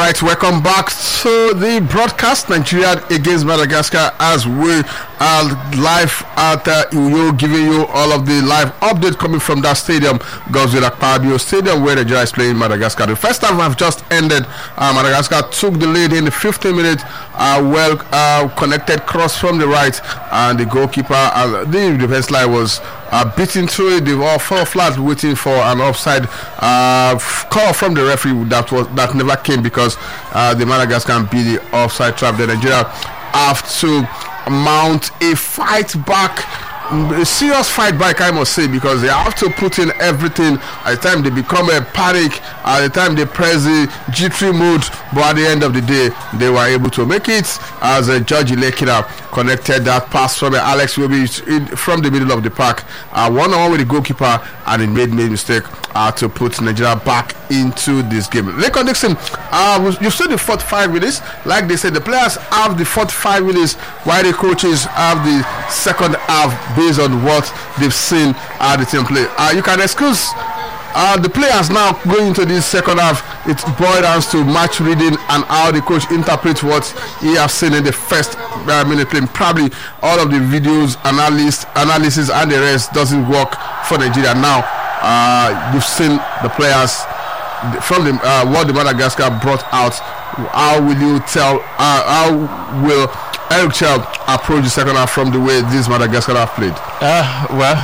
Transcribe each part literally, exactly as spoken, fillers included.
right, welcome back to the broadcast. Nigeria against Madagascar, as we are live at uh, Uyo, giving you all of the live update coming from that stadium, Godswill Akpabio Stadium, where Nigeria is playing Madagascar. The first half have just ended. Uh, Madagascar took the lead in the fifteenth minute. Uh, well uh, connected cross from the right, and the goalkeeper, uh, the defense line was uh, beaten through it. They were four flat, waiting for an offside uh, call from the referee that was that never came because uh, the Madagascar beat the offside trap. The Nigeria have to mount a fight back, a serious fight back, I must say, because they have to put in everything. At the time they become a panic, at the time they press the jittery mood, but at the end of the day they were able to make it as uh, George Ilekina connected that pass from uh, Alex Iwobi from the middle of the park, uh, one on one with the goalkeeper, and he made made mistake uh, to put Nigeria back into this game. Lekon Dixon, uh, you said the forty-five minutes, like they said, the players have the forty-five minutes while the coaches have the second half based on what they've seen uh, the team play. Uh, you can excuse uh, the players now going into this second half. It boils down to match reading and how the coach interprets what he has seen in the first uh, minute play. Probably all of the videos, analysis, analysis and the rest doesn't work for Nigeria now. Uh, you've seen the players from the, uh, what the Madagascar brought out. How will you tell? Uh, how will Eric Child approach the second half from the way this Madagascar have played? Uh, well,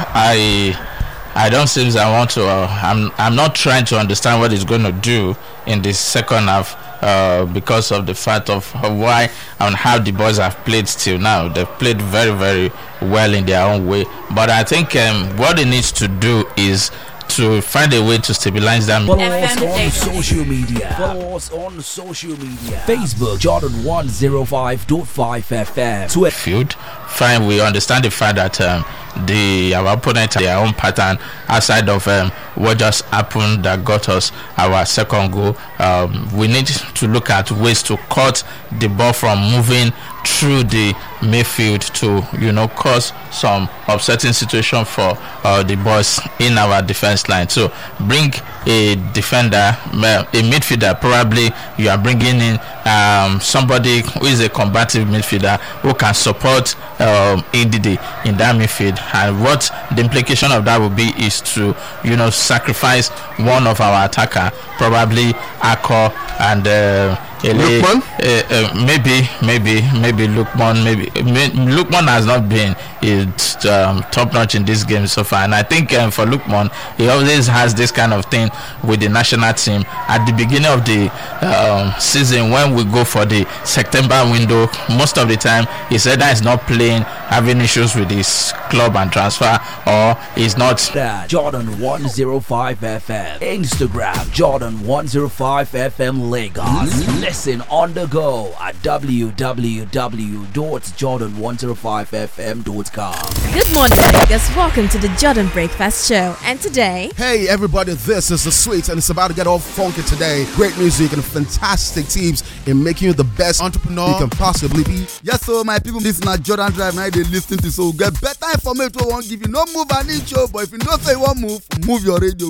I I don't seem I want to. Uh, I'm I'm not trying to understand what he's going to do in the second half uh, because of the fact of why and how the boys have played till now. They've played very very well in their own way. But I think um, what he needs to do is to find a way to stabilize them. Follow us on social media. Follow us on social media. Facebook, Jordan one oh five point five F M. Twitter. Field. Fine, we understand the fact that um, the our opponent their own pattern outside of um, what just happened that got us our second goal. Um, we need to look at ways to cut the ball from moving through the midfield to, you know, cause some upsetting situation for uh, the boys in our defense line. So bring a defender, a midfielder. Probably you are bringing in um, somebody who is a combative midfielder who can support um, A D D in that midfield. And what the implication of that will be is to, you know, sacrifice one of our attacker, probably Akko and uh, Lukman? Uh, uh, maybe, maybe, maybe Lukman. Maybe may, Lukman has not been it's, um, top notch in this game so far, and I think um, for Lukman, he always has this kind of thing with the national team. At the beginning of the um, season, when we go for the September window, most of the time he said that he's not playing, having issues with his club and transfer, or he's not. Jordan one oh five F M. Instagram, Jordan one oh five F M Lagos. Listen on the go at w w w dot jordan one oh five f m dot com. Good morning, Vegas. Welcome to the Jordan Breakfast Show. And today, hey everybody, this is the Sweets, and it's about to get all funky today. Great music and fantastic tips in making you the best entrepreneur you can possibly be. Yes, so my people, this is not Jordan Drive. Now they listen to, so get better information. Won't give you no move an inch, but if you don't say one move, move your radio.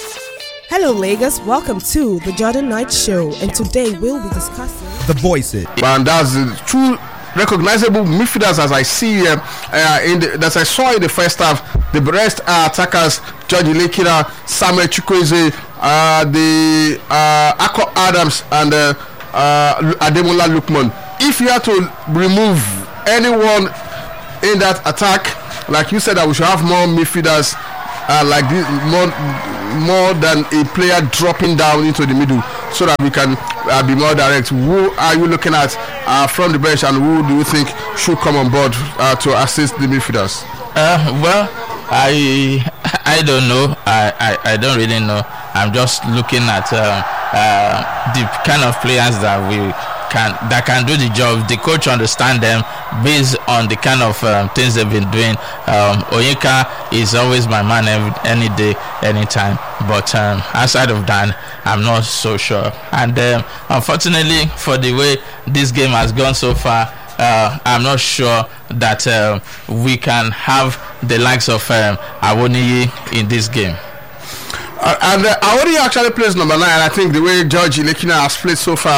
Hello Lagos, welcome to the Jordan Night Show, and today we'll be discussing The Voices. And that's the two recognizable midfielders as I see here uh, in the, that I saw in the first half. The rest are attackers: George Ilekina, Samuel Chukwueze, uh, the uh, Akko Adams, and uh, uh, Ademola Lukman. If you had to remove anyone in that attack, like you said, that we should have more midfielders uh, like this, more more than a player dropping down into the middle, so that we can uh, be more direct. Who are you looking at uh, from the bench, and who do you think should come on board uh, to assist the midfielders? Uh, well, I I don't know. I, I, I don't really know. I'm just looking at uh, uh, the kind of players that we can that can do the job. The coach understand them based on the kind of um, things they've been doing. Um, Onyeka is always my man every, any day, anytime. But um, outside of that, I'm not so sure. And um, unfortunately, for the way this game has gone so far, uh, I'm not sure that uh, we can have the likes of um, Awoniyi in this game. Uh, and uh, Awoniyi actually plays number nine. I think the way George Ilekina has played so far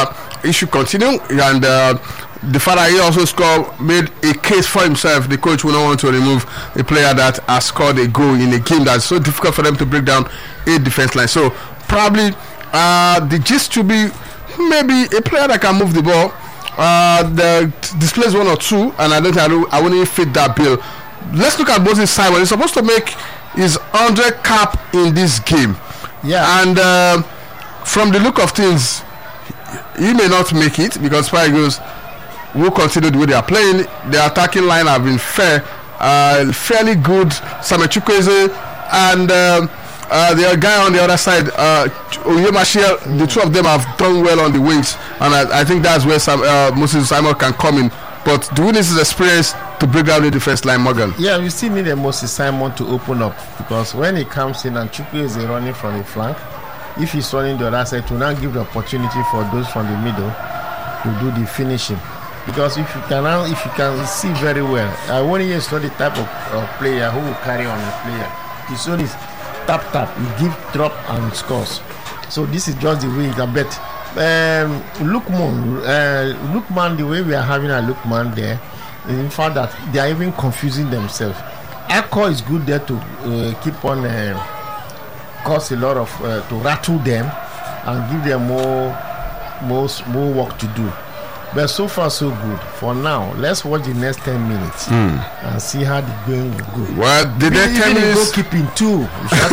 he should continue. And uh, the fact that he also scored made a case for himself. The coach will not want to remove a player that has scored a goal in a game that's so difficult for them to break down a defense line. So probably uh, the gist should be maybe a player that can move the ball. Uh, the displays one or two, and I don't think I, don't, I wouldn't fit that bill. Let's look at Moses Simon. He's supposed to make his one hundred cap in this game. Yeah. And uh, from the look of things, he may not make it because Super Eagles will continue the way they are playing. The attacking line have been fair, uh, fairly good. Samuel Chukwueze and um, uh, the guy on the other side, uh, Oyemashia, mm. the two of them have done well on the wings, and I, I think that's where some, uh, Moses Simon can come in. But do we need his experience to break down the defense line, Morgan? Yeah, we still need a Moses Simon to open up, because when he comes in and Chukwueze is running from the flank, if he's running the other side, to now give the opportunity for those from the middle to do the finishing. Because if you can now, if you can see very well, I want to is not the type of uh, player who will carry on a player. He's only tap tap, he give drop and scores. So this is just the way I bet. Um, Lookman, uh, Lookman, the way we are having a Lookman there, in fact that they are even confusing themselves. Akko is good there to uh, keep on uh, cause a lot of uh, to rattle them and give them more, more, more work to do. But so far so good. For now, let's watch the next ten minutes mm. and see how the game will go. Well, the next ten minutes goalkeeping too.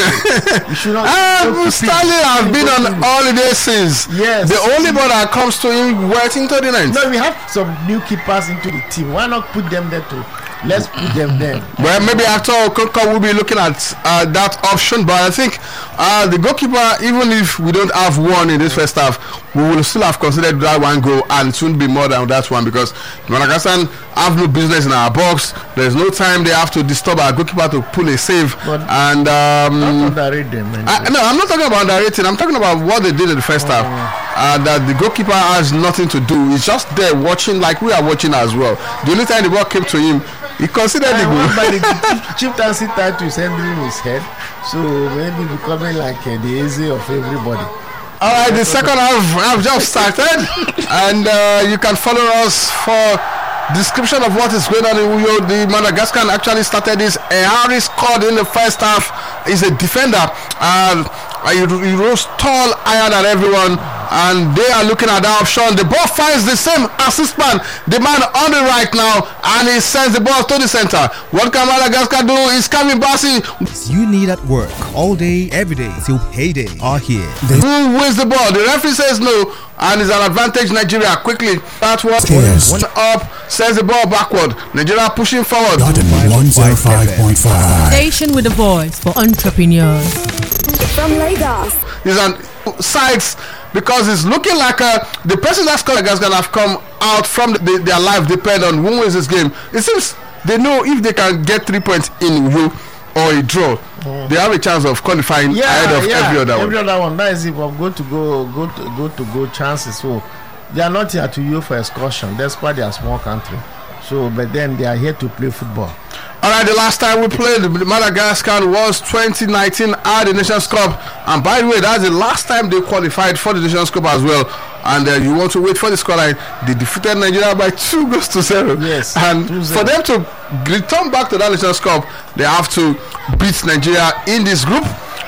You should not. Ah, Stanley has been on holiday since. Yes. The only ball that comes to him waiting to the ninth. No, we have some new keepers into the team. Why not put them there too? Let's put them there. Well, maybe after Okonkwo we'll be looking at uh, that option, but I think uh, the goalkeeper, even if we don't have one in this first half, we will still have considered that one goal, and it shouldn't be more than that one, because Madagascar have no business in our box. There's no time they have to disturb our goalkeeper to pull a save. But and um, not underrate them. I, no, I'm not talking about underrating. I'm talking about what they did in the first oh. half. Uh, that the goalkeeper has nothing to do. He's just there watching, like we are watching as well. The only time the ball came to him, he considered the goal. By the chieftaincy title is entering his head, so maybe becoming like uh, the easy of everybody. All right, the second half have just started, and uh, you can follow us for description of what is going on in Uyo. The Madagascar actually started this. Uh, Harry scored in the first half. He's a defender. Uh, he, he rose tall, higher than everyone, and they are looking at that option. The ball finds the same assist man, the man on the right now, and he sends the ball to the center. What can Madagascar do? Is Kevin Bassi. You need at work all day, every day till payday are here. Who wins the ball? The referee says no, and it's an advantage Nigeria. Quickly, that was one up, sends the ball backward. Nigeria pushing forward. one oh five point five Station with a voice for entrepreneurs. From Lagos. He's on sides because it's looking like uh, the person that's called is gonna have come out from the, the, their life depend on who wins this game. It seems they know if they can get three points in Uyo or a draw, mm. they have a chance of qualifying yeah, ahead of yeah, every other every one. other one. That is if I'm going to go, go to go to go chances. So they are not here to you for excursion. That's why they are a small country. So, but then they are here to play football. All right, the last time we played Madagascar was twenty nineteen at the Nations Cup, and by the way, that's the last time they qualified for the Nations Cup as well. And uh, you want to wait for the scoreline. They defeated Nigeria by two goals to zero. Yes, and for them to return back to that Nations Cup, they have to beat Nigeria in this group,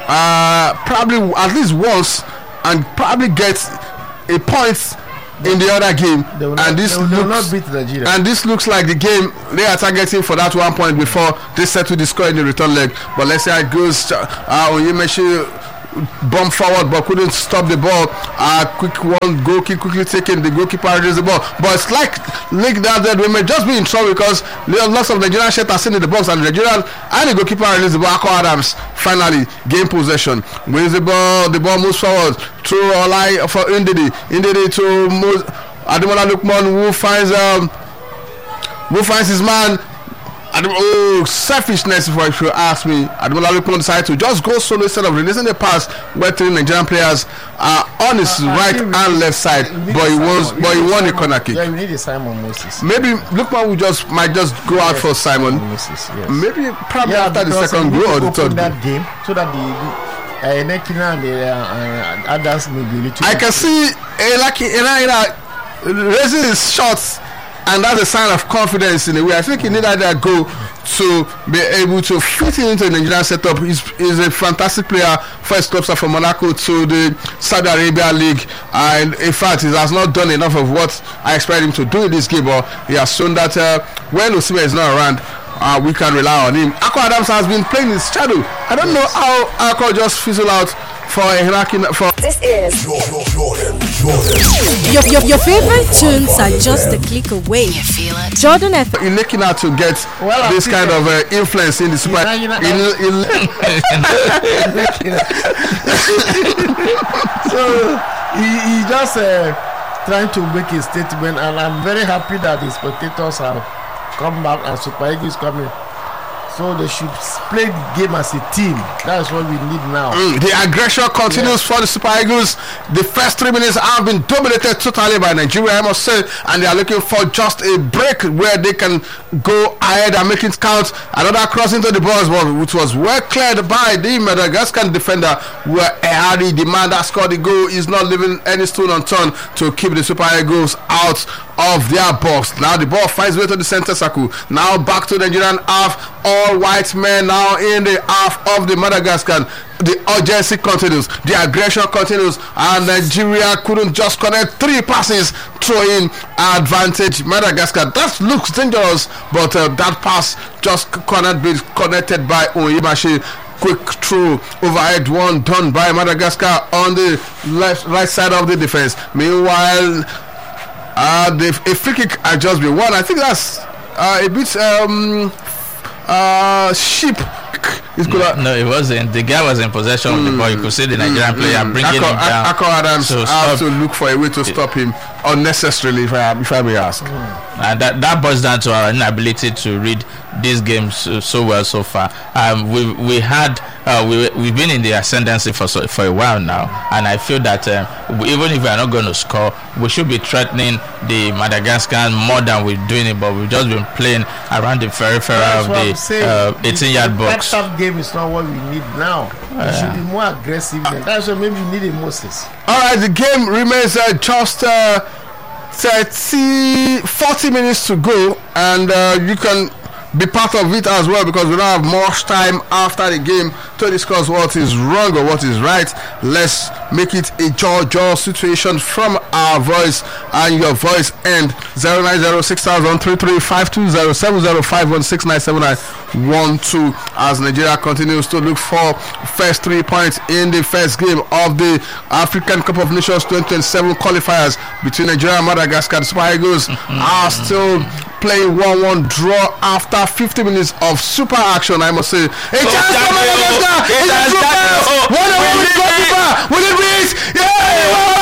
uh, probably at least once, and probably get a point in the other game. Not, and this they will, looks, they will not beat Nigeria. And this looks like the game they are targeting for that one point before they settle the score in the return leg. But let's see how it goes. Uh, Onyemeshi bumped forward but couldn't stop the ball. Uh, quick one goal kick quickly taken. The goalkeeper released the ball. But it's like Link that that we may just be in trouble because lots of Nigerian shit are sitting in the box, and the Nigerian and the goalkeeper released the ball. Akko Adams finally game possession. Wins the ball. The ball moves forward. Through Olai for Ndidi. Ndidi to Mo- Ademola Lookman, who finds um who finds his man. Adem- oh, selfishness, if you ask me. Ademola Lookman decided to just go solo instead of releasing the pass where three Nigerian players are on his uh, right and left side, but he was but he won the corner kick. Yeah, you need a Simon Moses. Maybe Lookman will just might just go out yes, for Simon. Moses, yes. Maybe probably yeah, after the second goal or the third that goal. game so that the uh, Nekina and the uh, others may be little. I can see Elaki Elaina raising his shots, and that's a sign of confidence in a way. I think he needed that goal to be able to fit into the Nigerian setup. He's, he's a fantastic player, first club star from Monaco to the Saudi Arabia League, and in fact he has not done enough of what I expect him to do in this game, but he has shown that uh, when Osimhen is not around, uh, we can rely on him. Akko Adams has been playing his shadow. I don't know how Akko just fizzled out for a for This is Jordan, Jordan. Your, your, your favorite tunes are just a click away. You feel it? Jordan F. You're looking out to get Well, this kind of uh, influence in the super. You know, you know, in, in, so he, he just uh, trying to make a statement, and I'm very happy that the spectators have come back and Super Eagles coming. So they should play the game as a team. That's what we need now. Mm, the aggression continues yeah. for the Super Eagles. The first three minutes have been dominated totally by Nigeria, I must say, and they are looking for just a break where they can go ahead and make it count. Another cross into the box, which was well cleared by the Madagascar defender, where Harry, the man that scored the goal, is not leaving any stone unturned to keep the Super Eagles out of their box. Now the ball finds way to the center circle. Now back to the Nigerian half. All white men now in the half of the Madagascar. The urgency continues, the aggression continues, and Nigeria couldn't just connect three passes, throwing advantage Madagascar. That looks dangerous, but uh, that pass just cannot be connected by Onyemachi. Quick throw overhead one done by Madagascar on the left right side of the defense. Meanwhile, uh, the a free kick has just been won. I think that's uh, a bit um uh sheep. No, no, it wasn't. The guy was in possession mm. of the ball. You could see the Nigerian mm. player mm. bringing Akko, him down. Akko Adams so have to look for a way to stop him unnecessarily, if I, if I may ask. Mm. And that, that boils down to our inability to read these games so, so well so far. Um, we we had uh, we we've been in the ascendancy for so, for a while now, and I feel that um, we, even if we are not going to score, we should be threatening the Madagascar more than we're doing it. But we've just been playing around the periphery of the uh, eighteen-yard box. That tough game is not what we need now. We uh, should be more aggressive. Than that's why maybe we need a Moses. All right, the game remains uh, just uh, thirty, forty minutes to go, and uh, you can be part of it as well, because we don't have much time after the game to discuss what is wrong or what is right. Let's make it a jaw-jaw situation from our voice and your voice end. Zero nine zero six thousand three three five two zero seven zero five one six nine seven nine one two as Nigeria continues to look for first three points in the first game of the African Cup of Nations twenty twenty-seven qualifiers between Nigeria and Madagascar. The Super Eagles are still playing one one draw after fifty minutes of super action, I must say. A chance for Madagascar! It's a true pass! One away with the goalkeeper! Will it reach? Yeah!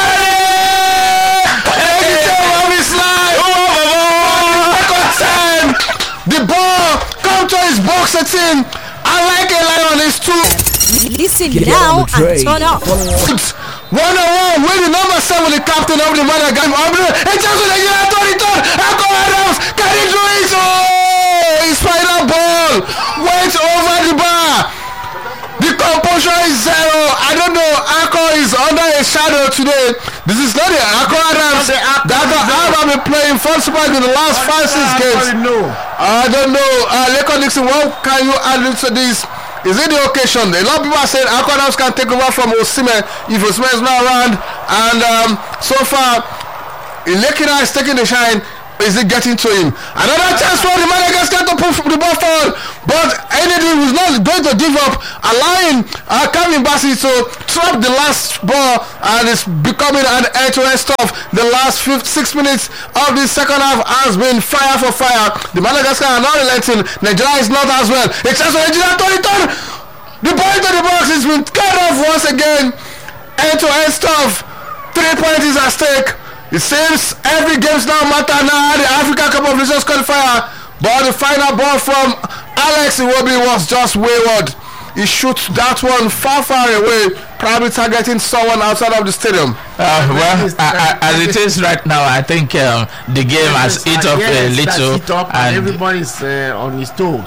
The ball come to his box at in. I like a lion is too. Listen now and turn up. One on one with the number seven, the captain of the Madagascar. And just with the Nigeria thirty-third, Akko Adams can he do it? Oh, his final ball went over the bar. The composure is zero. I don't know. Akko is under a shadow today. This is not the Akko Adams that I've been playing for Super in the last five, six games. I don't know. Uh, Leko Dixon, what can you add to this? Is it the occasion? A lot of people are saying Akko Adams can take over from Osimhen if Osimhen is not around. And um, so far, Ilekina is taking the shine. Is it getting to him? Another chance for the Madagascar to push the ball forward, but anything was not going to give up, allowing uh, Calvin Bassey to trap the last ball, and it's becoming an end-to-end stuff. The last fifth, six minutes of the second half has been fire for fire. The Madagascar are not relenting. Nigeria is not as well. A chance for Nigeria to return. The ball into the box has been cut off once again. End-to-end stuff. Three points is at stake. It seems every game's now matter now. The African Cup of Nations qualifier, but the final ball from Alex Iwobi was just wayward. He shoots that one far, far away, probably targeting someone outside of the stadium. Uh, well, uh, as it is right now, I think um, the game has eat up a little, up and, and everybody's uh, on his toes.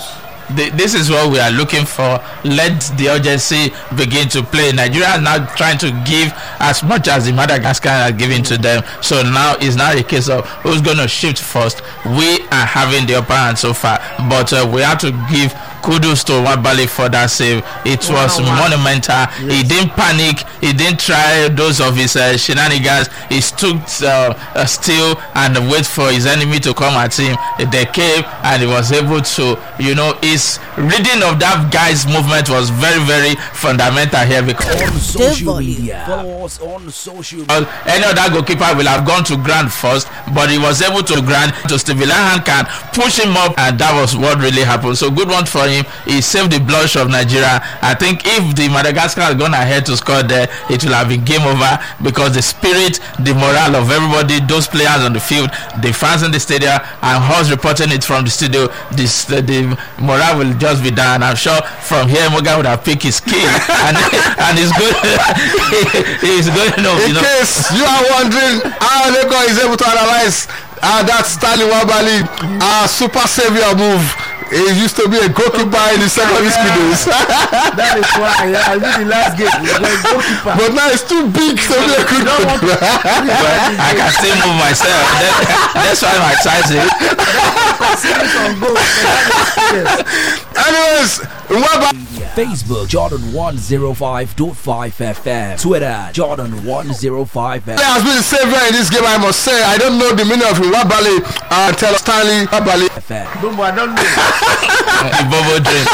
the, this is what we are looking for. Let the urgency begin to play. Nigeria is now trying to give as much as the Madagascar are giving to them. So now it's not a case of who's going to shift first. We are having the upper hand so far, but uh, we have to give kudos to Nwabali for that save. It was wow, wow. monumental. Yes. He didn't panic. He didn't try those of his uh, shenanigans. He stood uh, uh, still and wait for his enemy to come at him. They came and he was able to, you know, his reading of that guy's movement was very, very fundamental here. Because on social media, follow us on social media. Any other goalkeeper will have gone to ground first, but he was able to ground to Steve Lahan can push him up, and that was what really happened. So good one for him. He saved the blush of Nigeria. I think if the Madagascar had gone ahead to score there, it will have been game over, because the spirit, the morale of everybody, those players on the field, the fans in the stadium, and us reporting it from the studio, this the, the morale will just be down. I'm sure from here Moga would have picked his skill and and he's good. He's going to know. In you know. case you are wondering how Leko is able to analyze uh, that Stanley Nwabali uh, super savior move. He used to be a goalkeeper in the secondary school days. That is why yeah, I did the last game. He was a goalkeeper. But now it's too big to be a goalkeeper. I can still move myself. That, that's why my size is. Anyways, Nwabali. Facebook Jordan one oh five point five F M. Twitter Jordan one oh five F M. Has been the savior in this game, I must say. I don't know the meaning of Nwabali. Uh, tell Stanley Nwabali. Bobo, I don't know. Bobo drink.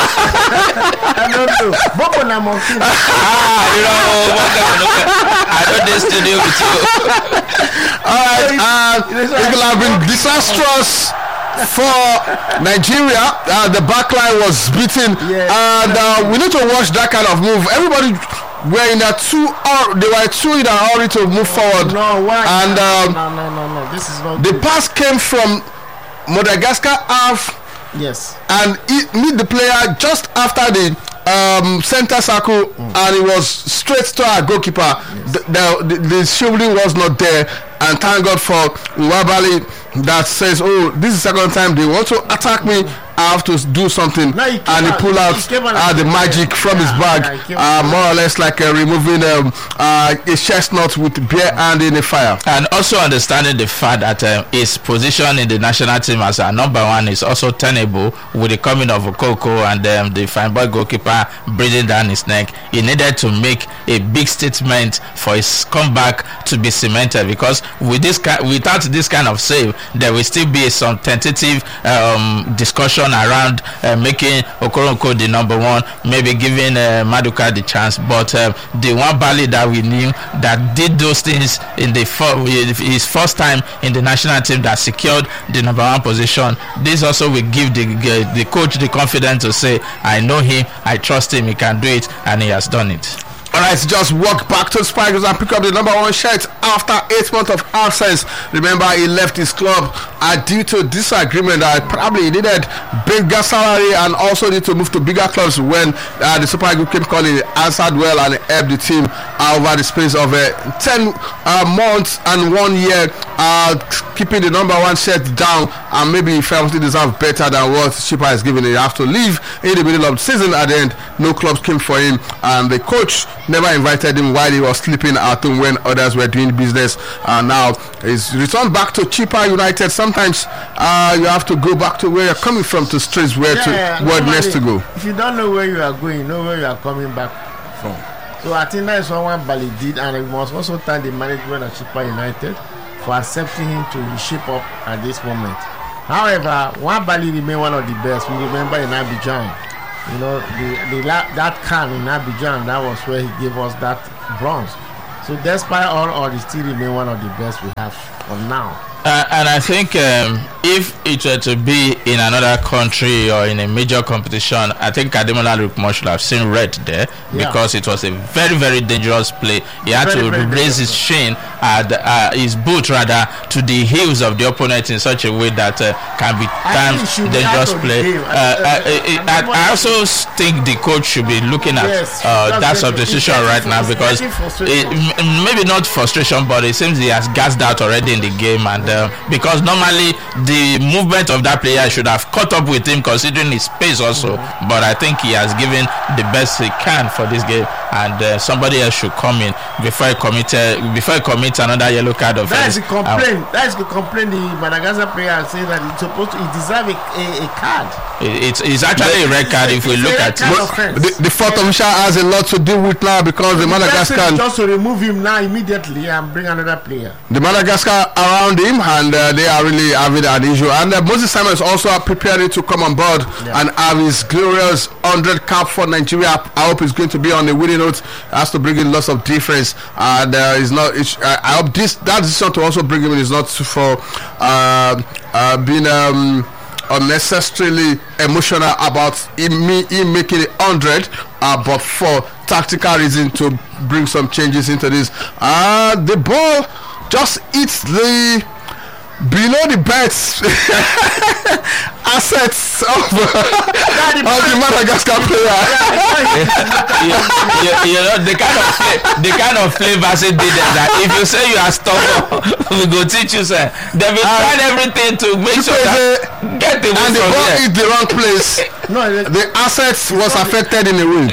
I don't know. Bobo na monkey. Ah, you know, I know this studio with you. Alright, uh, it will have been disastrous for Nigeria. Uh, the backline was beaten, yes. and uh, we need to watch that kind of move. Everybody were in a two, or they were two in a hurry to move forward. No, why? And um, no, no, no, no. This is not. The good. pass came from Madagascar half. Yes. And it meet the player just after the um, center circle, mm. and it was straight to our goalkeeper. Yes. The, the, the, the shielding was not there, and thank God for Nwabali that says, "Oh, this is the second time they want to attack me. I have to do something." No, he and he pulled out he uh, the magic from yeah, his bag, yeah, uh, more or less like uh, removing um, uh, a chestnut with bare hand in the fire. And also understanding the fact that uh, his position in the national team as a number one is also tenable with the coming of Okoko and um, the fine boy goalkeeper breathing down his neck. He needed to make a big statement for his comeback to be cemented, because with this ki- without this kind of save, there will still be some tentative um, discussion around uh, making Okoronkwo the number one, maybe giving uh, Maduka the chance. But uh, the Nwabali that we knew that did those things in the fir- his first time in the national team that secured the number one position, this also will give the uh, the coach the confidence to say, I know him, I trust him, he can do it, and he has done it. Alright, just walk back to Spikers and pick up the number one shirt after eight months of absence. Remember, he left his club uh, due to disagreement that probably needed bigger salary and also need to move to bigger clubs. When uh, the Super Eagles came calling, he answered well and helped the team uh, over the space of uh, ten uh, months and one year, uh, keeping the number one shirt down. And maybe if I deserve better than what Chipa is giving, he have to leave in the middle of the season. At the end, no clubs came for him, and the coach never invited him while he was sleeping at home when others were doing business. Uh, now he's returned back to Chipa United. Sometimes uh, you have to go back to where you're coming from to stress where yeah, to yeah, where next to go. If you don't know where you are going, you know where you are coming back from. So I think that is what Nwabali did, and we must also thank the management of Chipa United for accepting him to shape up at this moment. However, Nwabali remains one of the best. We remember in Abidjan. You know, the, the that can in Abidjan, that was where he gave us that bronze. So despite all, all, he still remain one of the best we have for now. Uh, and I think um, if it were to be in another country or in a major competition, I think Ademola Lookman should have seen red there, yeah. because it was a very, very dangerous play. He had very, to very raise his shin, uh, the, uh, his boot rather, to the heels of the opponent in such a way that uh, can be termed dangerous play. Uh, uh, uh, I, I also think the coach should be looking at yes, uh, that substitution right now, because it, maybe not frustration, but it seems he has gassed out already in the game, and uh, because normally the movement of that player should have caught up with him considering his pace also. Mm-hmm. But I think he has given the best he can for this game, and uh, somebody else should come in before he committed before he commits another yellow card offense. That is the complaint. Um, that is the complaint. The Madagascar player saying that it's supposed to, he deserves a, a, a card. It, it's, it's actually a red card if we look at it. The, the fourth official has a lot to deal with now because the, the Madagascar just to remove him now immediately and bring another player. The Madagascar around him, and uh, they are really having an issue. And uh, Moses Simon is also preparing to come on board yeah. and have his glorious one hundred cap for Nigeria. I hope he's going to be on the winning note. Has to bring in lots of difference, and uh, it's not. It's, uh, I hope this that decision to also bring him in is not for uh, uh, being. Um, unnecessarily emotional about him, me, him making it one hundred, uh, but for tactical reason to bring some changes into this. Uh, the ball just hits the below the bets assets of, of the Madagascar player. you, you, you know the kind of the kind of flavors it did that if you say you are stubborn, we go teach you, sir. They will try everything to make sure that get the and the ball hit the wrong place. No, the assets was affected in a way.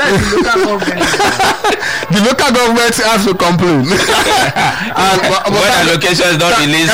The local government has to complain. And when the location is not released.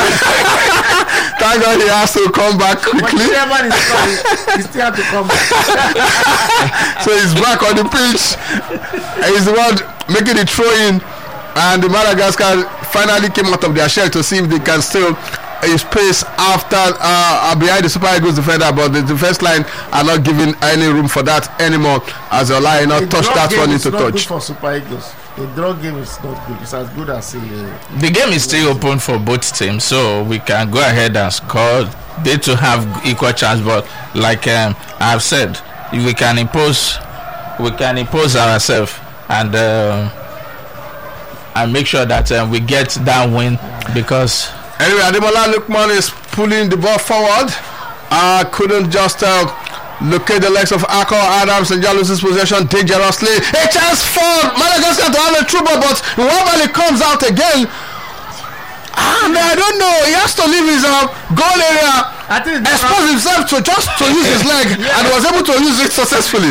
Thank God he has to come back quickly. But is coming, he still have to come back. So he's back on the pitch. He's the one making the throw in, and the Madagascar finally came out of their shell to see if they can still his pace after uh, behind the Super Eagles defender, but the defense line are not giving any room for that anymore as Ola not touch that one into touch. Good for Super Eagles. The draw game is not good. It's as good as uh, the game is still open for both teams, so we can go ahead and score. They to have equal chance, but like um, I've said, if we can impose, we can impose ourselves and uh, and make sure that uh, we get that win because. Anyway, Ademola Lookman is pulling the ball forward. Uh, couldn't just uh, locate the legs of Akol Adams and loses possession dangerously. A chance for Madagascar to have a trouble, but Nwabali comes out again. And I don't know, he has to leave his uh, goal area. I think expose himself to just to use his leg yeah. and was able to use it successfully.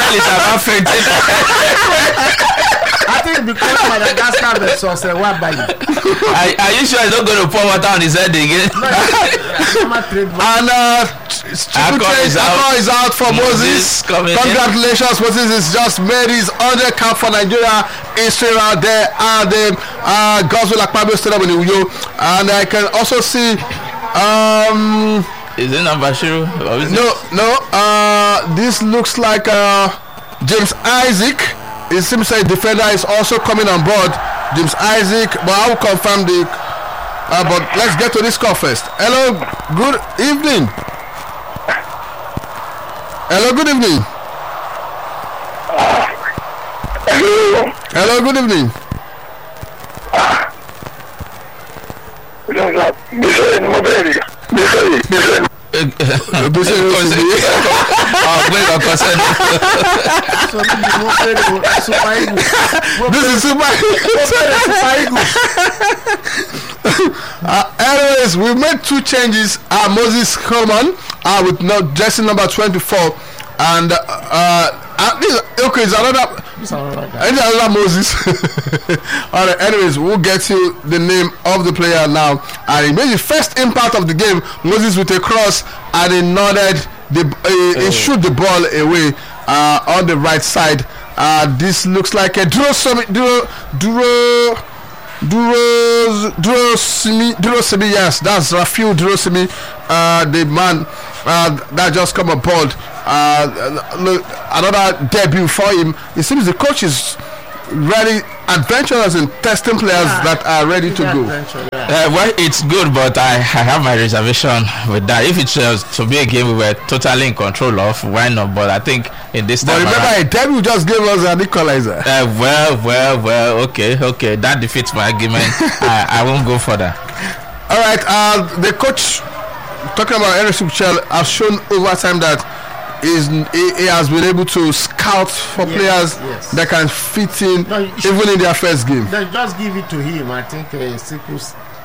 I think because Madagascar versus uh, Nwabali. Are, are you sure he's not going to pour water on his head again? And uh, Akol is, is out for Moses. Moses. Congratulations, Moses has just made his one hundred cap for Nigeria. History out there at the uh, Godswill Akpabio Stadium in Uyo. And I can also see. Um, is it Nambashiru? No, no. Uh, this looks like uh, James Isaac. It seems like defender is also coming on board. James Isaac, but I will confirm the. Uh, but let's get to this call first. Hello, good evening. Hello, good evening. Hello. Hello, good evening. This is Super uh, anyways, we made two changes. Uh, Moses Coleman uh, with no dressing number twenty-four, and uh, uh, this, okay, it's another. It's another Moses. All right. Anyways, we'll get you the name of the player now. And he made the first impact of the game. Moses with a cross, and he nodded. The uh, he shoot the ball away uh, on the right side. Uh, this looks like a Duro Duro Duro Duro Duro Simi Duro Simi. Yes, that's Rafiu Duro Simi. Uh, the man uh, that just come aboard. Uh, look, another debut for him. It seems the coach is really adventurous in testing players yeah, that are ready to go. Yeah. Uh, well, it's good, but I, I have my reservation with that. If it's uh, to be a game we were totally in control of, why not? But I think in this time, but remember, around, a debut just gave us an equalizer. Uh, well, well, well. Okay, okay. That defeats my argument. I, I won't go further. All right. Uh, the coach talking about Eric Suchel has shown over time that. Is he, he has been able to scout for yes, players yes. that can fit in no, even in their first game. Just give it to him. I think uh, Siku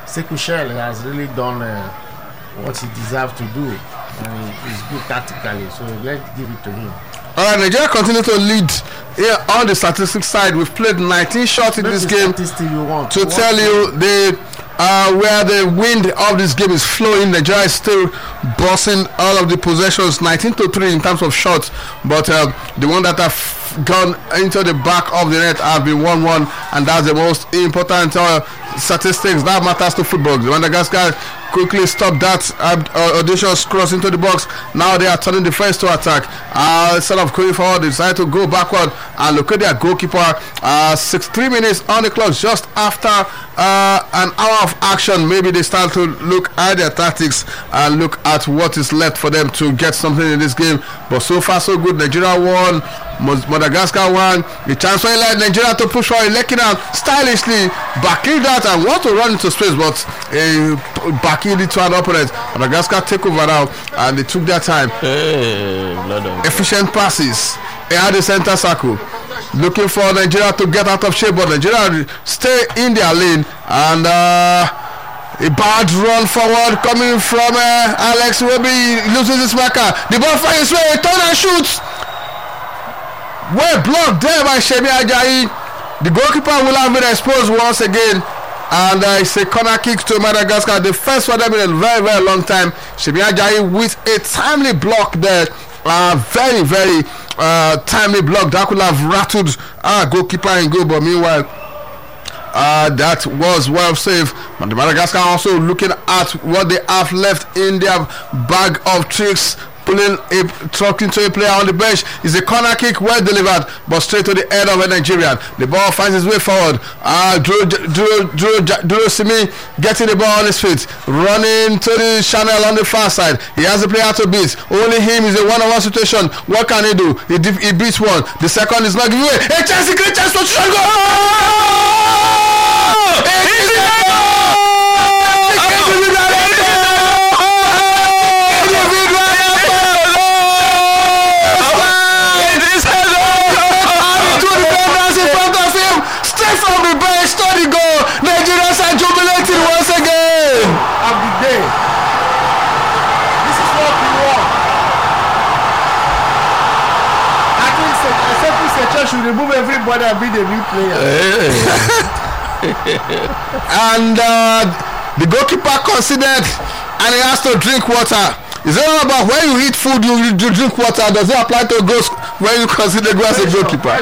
Sekushel has really done uh, what he deserved to do, and he's good tactically. So let's give it to him. All right, Nigeria continue to lead here on the statistics side. We've played nineteen shots in Make this the game. statistic you want. To You tell want you the uh, where the wind of this game is flowing, Nigeria is still bossing all of the possessions, nineteen to three in terms of shots, but uh, the one that have gone into the back of the net have been one one, and that's the most important uh, statistics that matters to football. Madagascar quickly stopped that uh, audacious cross into the box. Now they are turning the first to attack. Uh, instead of going forward, they decide to go backward and look at their goalkeeper. Uh, sixty-three minutes on the clock, just after uh, an hour of action. Maybe they start to look at their tactics and look at what is left for them to get something in this game. But so far so good. Nigeria won, Madagascar won. The chance for Nigeria to push for Lekina stylishly backing that and want to run into space, but uh, backing it to an opponent. Madagascar take over now, and they took their time. Hey, efficient passes. They had the center circle, looking for Nigeria to get out of shape, but Nigeria stay in their lane, and uh, a bad run forward coming from uh, Alex Iwobi. Loses his marker. The ball finds its way. Turn and shoots. Well blocked there by Shemi Ajayi. The goalkeeper will have been exposed once again, and uh, it's a corner kick to Madagascar. The first for them in a very very long time. Shemi Ajayi with a timely block there. Uh, very very uh, timely block that could have rattled our uh, goalkeeper in goal, but meanwhile uh, that was well saved. But the Madagascar also looking at what they have left in their bag of tricks, pulling a truck into a player on the bench. Is a corner kick, well delivered, but straight to the head of a Nigerian. The ball finds its way forward. Uh, Drew, Drew, Drew, Drew Simi getting the ball on his feet, running to the channel on the far side. He has a player to beat. Only him is a one-on-one situation. What can he do? He, he beats one. The second is not giving away. A chance, a great chance for Chuchago. From the bench, study goal. Nigerians are jubilating once again. Of the day. This is what we want. I think Sekou Secha should remove everybody and be the new player. And uh, the goalkeeper considered, and he has to drink water. Is it all about when you eat food, you, you drink water? Does it apply to goals when you consider go as a goalkeeper?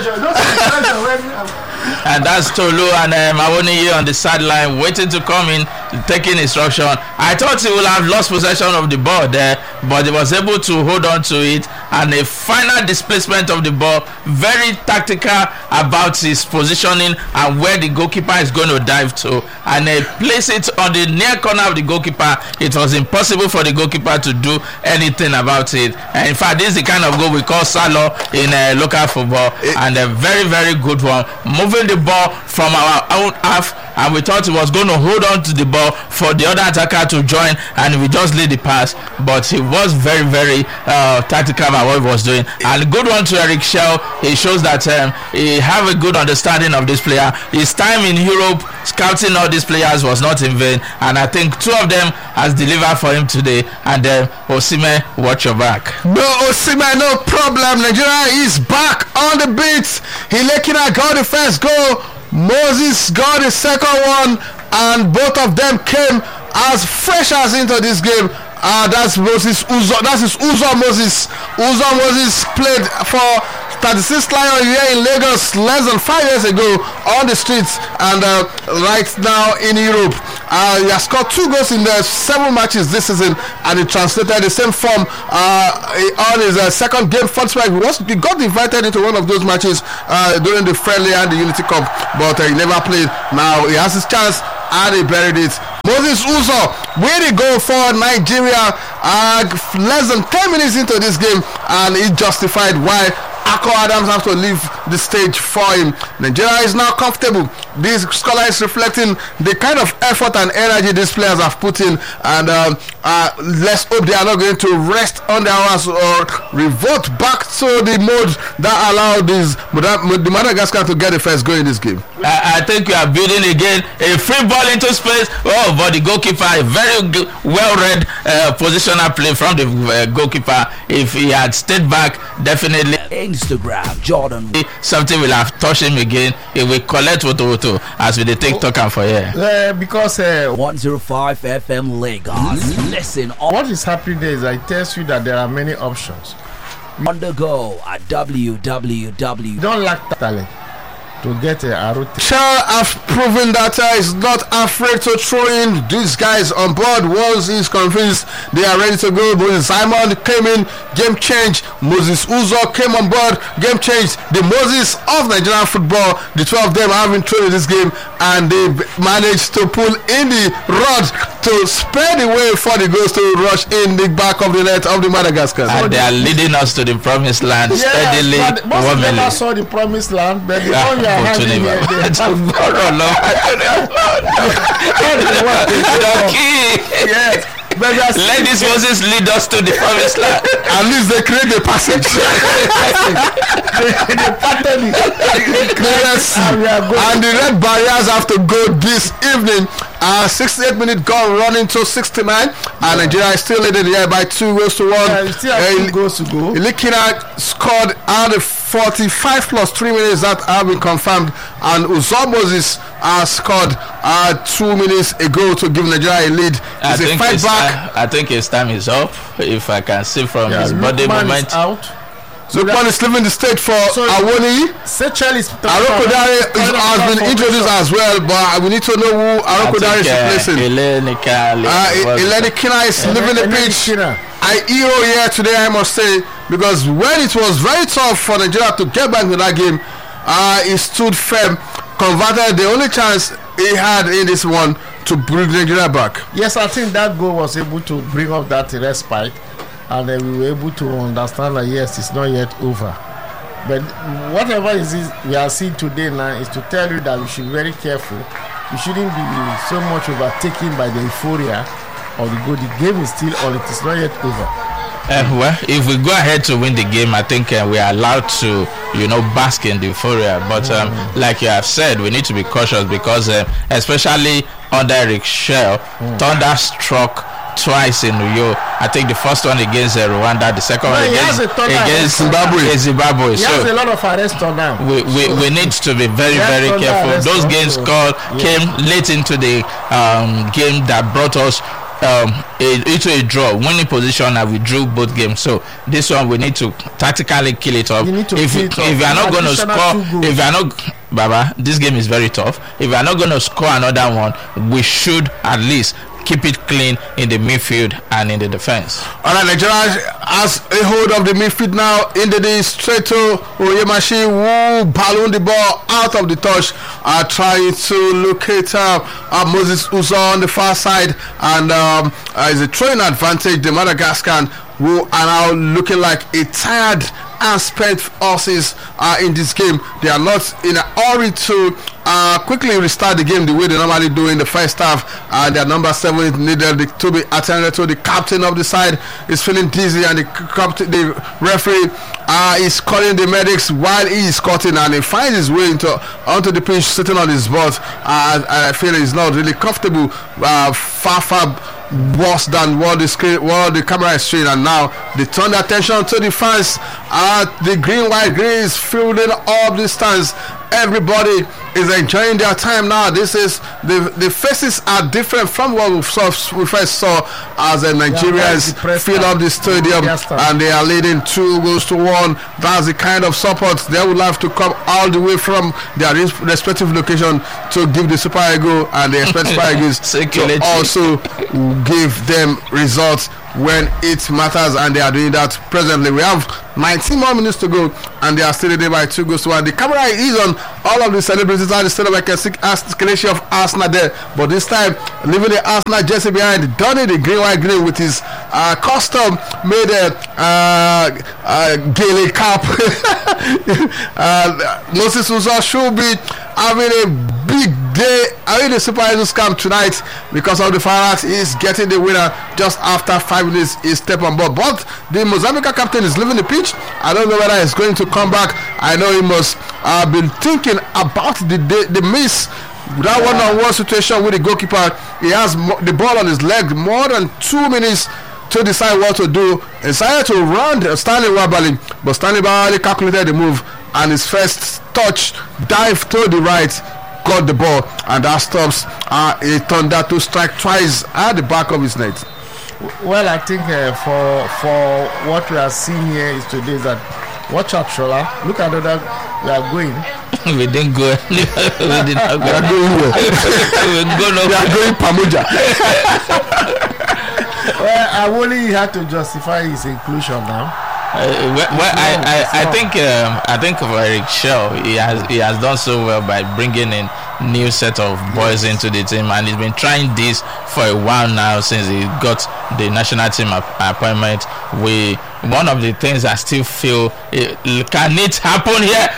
And that's Tolu and um, Awoniyi on the sideline waiting to come in, taking instruction. I thought he would have lost possession of the ball there, but he was able to hold on to it, and a final displacement of the ball. Very tactical about his positioning and where the goalkeeper is going to dive to, and he placed it on the near corner of the goalkeeper. It was impossible for the goalkeeper to do anything about it. And in fact, this is the kind of goal we call Salo in uh, local football, and a very very good one, moving the ball from our own half, and we thought he was going to hold on to the ball for the other attacker to join, and we just lead the pass. But he was very very uh, tactical about what he was doing, and a good one to Eric Shell. He shows that um, he have a good understanding of this player. His time in Europe scouting all these players was not in vain, and I think two of them has delivered for him today. And then uh, Osimhen, watch your back. No Osimhen, no problem. Nigeria is back on the beat. Hilekina got the first goal, Moses got the second one, and both of them came as freshers into this game. Uh, that's Moses Uzo. That is Uzo Moses. Uzo Moses played for thirty-six Lions here in Lagos less than five years ago on the streets, and uh, right now in Europe. Uh, he has scored two goals in the seven matches this season, and he translated the same form uh, on his uh, second game. Forsberg was he got invited into one of those matches uh, during the friendly and the Unity Cup, but uh, he never played. Now he has his chance, and he buried it. Moses Uzo, where he go for Nigeria uh, less than ten minutes into this game, and he justified why Akko Adams have to leave the stage for him. Nigeria is now comfortable. This score is reflecting the kind of effort and energy these players have put in, and um, uh, let's hope they are not going to rest on their hands or revert back to the mode that allowed this the Madagascar to get the first goal in this game. I, I think we are building again a free ball into space. Oh, but the goalkeeper, a very g- well-read uh, positional play from the uh, goalkeeper. If he had stayed back, definitely Instagram Jordan, something will have touched him again. He will collect Woto Woto as we dey take talk am for here. Uh, because uh, one oh five F M Lagos. Mm-hmm. Listen, on what is happening there is I tell you that there are many options. On the go at w w w. Don't lack talent to get a arrow. Shah have proven that uh, he's not afraid to throw in these guys on board once he's convinced they are ready to go. Moses Simon came in, game change. Moses Uzo came on board, game change. The Moses of Nigerian football, the two of them have been thrown in this game, and they managed to pull in the rod to spare the way for the goals to rush in the back of the net of the Madagascar. And they are leading us to the promised land yes, steadily. But most of them never saw the promised land, but the yeah. one you are having here, yes. Let these Moses lead us to the promised land. At least they create the passage. the pattern yes. And the red barriers have to go this evening. Uh, sixty-eight minute goal running to sixty-nine, and Nigeria is still leading here by two goals to one. Yeah, still have uh, two goals to go. Ilikina scored out of forty-five plus three minutes that have been confirmed, and Uzo Moses uh, scored uh, two minutes ago to give Nigeria a lead. I it's think, a fight his back. time, I think his time is up. If I can see from yeah, his body Lukman movement. Is out. So Lukman is leaving the stage for so Awoni. Sechel is Aroko Dare has been introduced as well, but we need to know who Aroko Dare is replacing. Eleni Kina is leaving the pitch. I hero here today, I must say, because when it was very tough for Nigeria to get back to that game, uh, he stood firm, converted the only chance he had in this one to bring Nigeria back. Yes, I think that goal was able to bring up that respite. And then we were able to understand that yes, it's not yet over. But whatever it is we are seeing today now is to tell you that we should be very careful. We shouldn't be so much overtaken by the euphoria of the goal. The game is still on; it is not yet over. Uh, well, if we go ahead to win the game, I think uh, we are allowed to, you know, bask in the euphoria. But um, mm. like you have said, we need to be cautious because, uh, especially under Eric Shell, mm. thunderstruck twice in Uyo. I think the first one against uh, Rwanda, the second no, one against, against Zimbabwe. Zimbabwe. He so has a lot of arrests on now. We, we, so we need to be very, very careful. Those games also. called yeah. came late into the um, game that brought us um, a, into a draw, winning position, and we drew both games. So this one we need to tactically kill it off. You need to if kill we, it if off. you are not going to score, if you are not, Baba, this game is very tough. If you are not going to score another one, we should at least keep it clean in the midfield and in the defense. All right, Nigeria has a hold of the midfield now. Into the straight to Oyemashi, who ballooned the ball out of the touch, uh, trying to locate uh, uh, Moses Uzo on the far side, and um, uh, is a throwing advantage. The Madagascar, who are now looking like a tired and spent horses uh, in this game. They are not in a hurry to uh, quickly restart the game the way they normally do in the first half. Uh, their number seven is needed to be attended to. The captain of the side is feeling dizzy, and the captain, the referee uh, is calling the medics while he is cutting, and he finds his way into onto the pitch, sitting on his butt. Uh, I feel he's not really comfortable. Uh, far, far worse than what the screen, what the camera is showing, and now they turn their attention to the fans. Uh, the green, white, green is filling up the stands. Everybody is enjoying their time now. This is the the faces are different from what we saw we first saw as the Nigerians yeah, fill up the stadium, and they are leading two goals to one. That's the kind of support they would have to come all the way from their respective location to give the Super Eagles, and they expect Super Eagles to also give them results when it matters, and they are doing that presently. We have nineteen more minutes to go, and they are still there by two goals to one. The camera is on all of the celebrities are the stadium. I can see escalation of Arsenal there, but this time leaving the Arsenal jersey behind, donning the green white green with his uh, custom made uh, uh, uh, Gaelic cap. uh, Moses Uzo should be having a big day. I mean, the Super Eagles camp tonight because of the Pirates is getting the winner just after five minutes. He step on board, but the Mozambique captain is leaving the pitch. I don't know whether he's going to come back. I know he must have uh, been thinking about the the, the miss. That one-on-one situation with the goalkeeper. He has mo- the ball on his leg more than two minutes to decide what to do. He decided to run Stanley Wabali, but Stanley Wabali calculated the move, and his first touch dive to the right got the ball, and that stops uh, a Thunder to strike twice at the back of his net. Well, I think uh, for for what we are seeing here is today is that watch out, Shola. Look at that we are going. we didn't go. we did not go. We are going where? we go no we are going Pamuja. Well, I only had to justify his inclusion now. Uh, well, well I, I, I think um, I think for Eric Shaw, he has he has done so well by bringing in new set of boys yes. into the team, and he's been trying this for a while now since he got the national team ap- appointment. We one of the things I still feel it, can it happen here?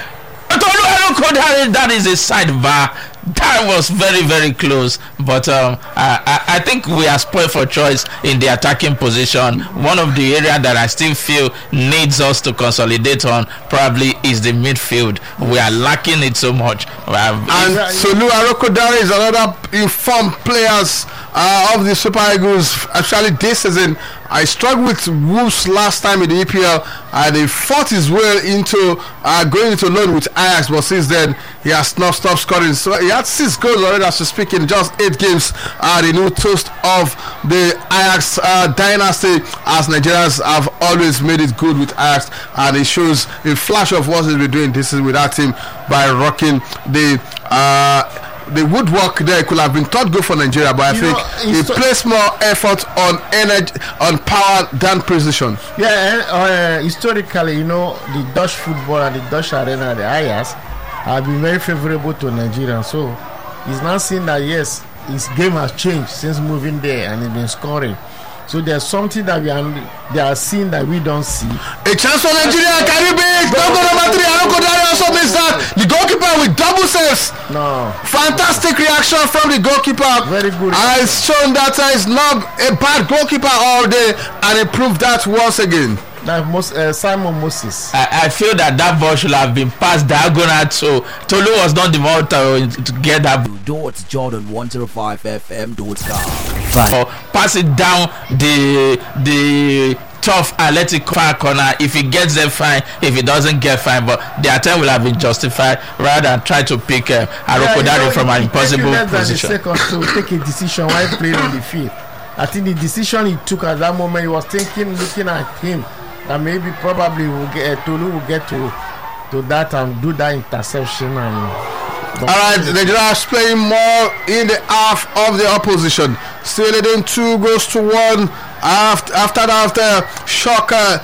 That is a sidebar. That was very very close, but um, I, I, I think we are spoiled for choice in the attacking position. One of the areas that I still feel needs us to consolidate on probably is the midfield. We are lacking it so much. And Solu Arokodare is another informed players uh, of the Super Eagles. Actually, this season I struggled with Wolves last time in the E P L, and he fought his way into uh, going into loan with Ajax, but since then he has not stopped scoring. So he had six goals already as we speak in just eight games. Uh, the new toast of the Ajax uh, dynasty, as Nigerians have always made it good with Ajax, and it shows a flash of what he's been doing this is with that team by rocking the uh, the woodwork there. Could have been third goal for Nigeria, but I you think know, he placed more effort on energy, on power than precision. Yeah, uh, historically, you know, the Dutch football and the Dutch arena, the Ajax, have been very favorable to Nigeria. So he's now seeing that yes, his game has changed since moving there, and he's been scoring. So there's something that we are they are seeing that we don't see. A chance for Nigeria, Caribbean. Don't go number three. I don't go down. Also missed that. The goalkeeper with double saves. No. Fantastic reaction from the goalkeeper. Very good. And it's shown that uh, he's not a bad goalkeeper all day, and he proved that once again. That most, uh, Simon Moses. I, I feel that that ball should have been passed diagonal to Tolu was not the one to, to get that. Dot Jordan one oh five F M dot com. Or pass it down the the tough athletic far corner. If he gets there, fine. If he doesn't get fine, but the attempt will have been justified rather than try to pick uh, Arokodare yeah, you know, from an impossible position. Take us to take a decision while playing on the field. I think the decision he took at that moment, he was thinking, looking at him, that maybe probably will get uh, Tolu will get to to that and do that interception. And all right, Nigeria is playing more in the half of the opposition, still leading two goals to one after after that after shocker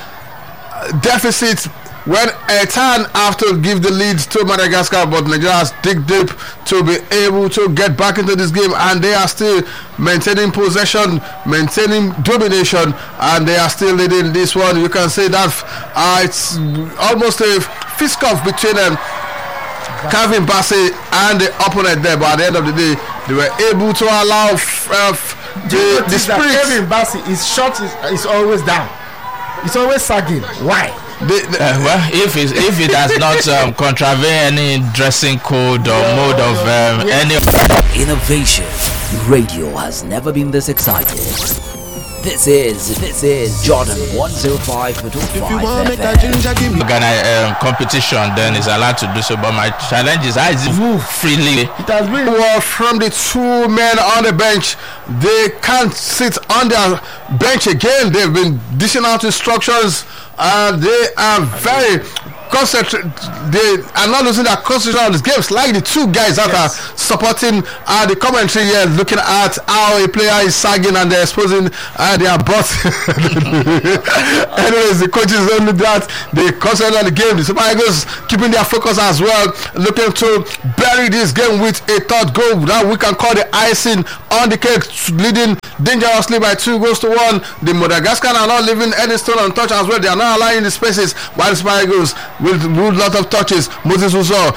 deficit when Etan have to give the lead to Madagascar, but Nigeria has dig deep to be able to get back into this game, and they are still maintaining possession, maintaining domination, and they are still leading this one. You can say that uh, it's almost a fist off between them. Calvin Bassey and the opponent there, but at the end of the day, they were able to allow f- uh, f- the, the spirit. Calvin Bassey, his shot is, is always down. It's always sagging. Why? The, the, uh, well, if it, if it has not um, contravened any dressing code or no, mode of um, yeah. any innovation, radio has never been this excited. This is this is Jordan one oh five point five F M. Ghana um, competition then is allowed to do so, but my challenge is I move freely. It has been well from the two men on the bench. They can't sit on their bench again. They've been dishing out instructions, and they are very concentrate. They are not losing their concentration on these games. Like the two guys that yes. are supporting uh, the commentary here, looking at how a player is sagging and they're exposing uh, their butt. Anyways, the coaches don't do that. They concentrate on the game. The Super Eagles keeping their focus as well, looking to bury this game with a third goal that we can call the icing on the cake, leading dangerously by two goals to one. The Madagascar are not leaving any stone untouched as well. They are not allowing the spaces, while the Super Eagles with a lot of touches. Moses Uzo